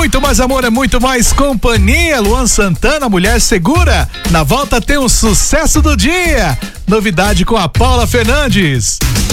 Muito mais amor é muito mais companhia. Luan Santana, Mulher Segura. Na volta tem um sucesso do dia. Novidade com a Paula Fernandes.